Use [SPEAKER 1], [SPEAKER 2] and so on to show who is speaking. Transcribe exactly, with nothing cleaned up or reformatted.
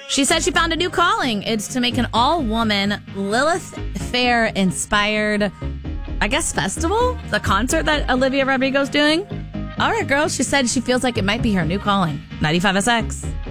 [SPEAKER 1] She said she found a new calling. It's to make an all-woman Lilith Fair-inspired, I guess, festival? The concert that Olivia Rodrigo's doing? All right, girl. She said she feels like it might be her new calling. ninety-five S X.